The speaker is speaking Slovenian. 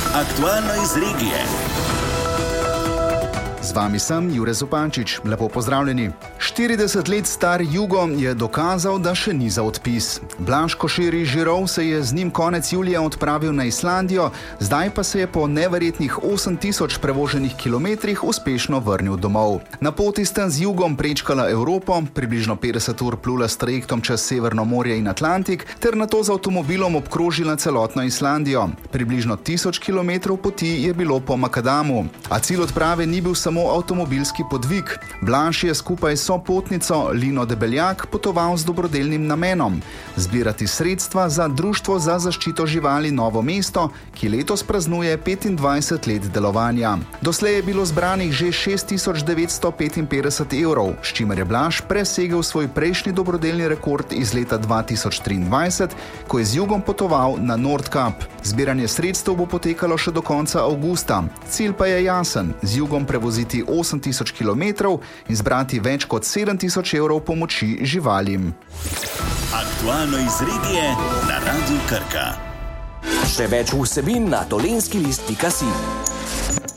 Aktualno iz regije. Z vami sem Jure Zupančič. Lepo pozdravljeni. 40 let star Jugo je dokazal, da še ni za odpis. Blaž Košir iz Žirov se je z njim konec julija odpravil na Islandijo, zdaj pa se je po neverjetnih 8000 prevoženih kilometrih uspešno vrnil domov. Na poti sta z Jugom prečkala Evropo, približno 50 ur plula s trajektom čez Severno morje in Atlantik, ter nato z avtomobilom obkrožila celotno Islandijo. Približno 1000 kilometrov poti je bilo po makadamu, a cilj odprave ni bil samo avtomobilski podvig. Blaž je skupaj s sopotnico Lino Debeljak potoval z dobrodelnim namenom: zbirati sredstva za Društvo za zaščito živali Novo mesto, ki letos praznuje 25 let delovanja. Doslej je bilo zbranih že 6955 evrov, s čimer je Blaž presegel svoj prejšnji dobrodelni rekord iz leta 2023, ko je z Jugom potoval na Nordkap. Zbiranje sredstev bo potekalo še do konca avgusta. Cilj pa je jasen: z Jugom prevoziti 8000 kilometrov in zbrati več kot 7000 evrov pomoči živalim. Aktualno iz regije na Radiu Krka. Še več vsebin na dolenskilist.si.